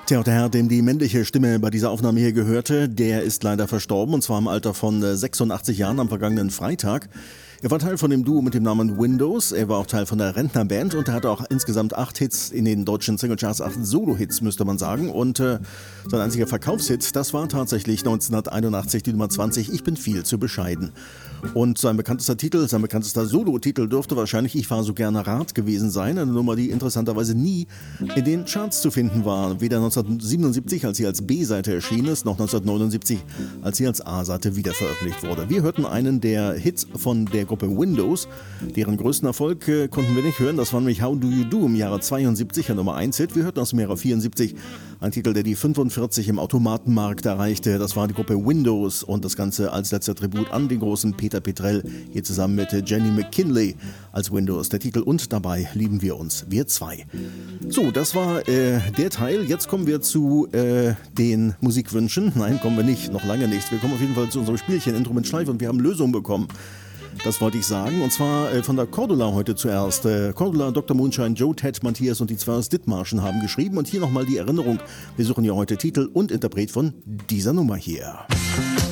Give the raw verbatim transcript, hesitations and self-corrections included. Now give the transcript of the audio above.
Tja, und der Herr, dem die männliche Stimme bei dieser Aufnahme hier gehörte, der ist leider verstorben, und zwar im Alter von äh, sechsundachtzig Jahren am vergangenen Freitag. Er war Teil von dem Duo mit dem Namen Windows, er war auch Teil von der Rentnerband und er hatte auch insgesamt acht Hits in den deutschen Singlecharts, acht Solo-Hits müsste man sagen, und äh, sein einziger Verkaufshit, das war tatsächlich neunzehnhunderteinundachtzig die Nummer zwanzig, Ich bin viel zu bescheiden. Und sein bekanntester Titel, sein bekanntester Solo-Titel dürfte wahrscheinlich Ich fahr so gerne Rad gewesen sein, eine Nummer, die interessanterweise nie in den Charts zu finden war, weder neunzehnhundertsiebenundsiebzig, als sie als B-Seite erschienen ist, noch neunzehnhundertneunundsiebzig, als sie als A-Seite wiederveröffentlicht wurde. Wir hörten einen der Hits von der Gruppe Windows, deren größten Erfolg äh, konnten wir nicht hören, das war nämlich How Do You Do im Jahre zweiundsiebzig, ein Nummer eins Hit. Wir hörten aus dem Jahre vierundsiebzig ein Titel, der die fünfundvierzig im Automatenmarkt erreichte. Das war die Gruppe Windows und das Ganze als letzter Tribut an den großen Peter Petrell, hier zusammen mit Jenny McKinley als Windows, der Titel, und dabei lieben wir uns, wir zwei. So, das war äh, der Teil. Jetzt kommen wir zu äh, den Musikwünschen. Nein, kommen wir nicht, noch lange nicht. Wir kommen auf jeden Fall zu unserem Spielchen Intro mit Schleife und wir haben Lösungen bekommen. Das wollte ich sagen, und zwar äh, von der Cordula heute zuerst. Äh, Cordula, Doktor Moonshine, Joe, Ted, Matthias und die Zwölf Dithmarschen haben geschrieben, und hier nochmal die Erinnerung. Wir suchen ja heute Titel und Interpret von dieser Nummer hier.